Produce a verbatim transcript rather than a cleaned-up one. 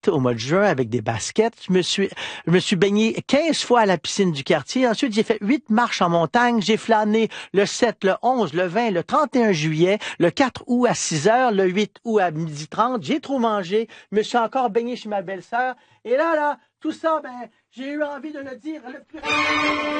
au mois de juin avec des baskets. Je me suis, je me suis baigné quinze fois à la piscine du quartier. Ensuite, j'ai fait huit marches en montagne. J'ai flâné le sept, le onze, le vingt, le trente et un juillet, le quatre août à six heures, le huit août à midi trente. J'ai trop mangé. Je me suis encore baigné chez ma belle-sœur. Et là, là, tout ça, ben, j'ai eu envie de le dire le plus rapidement.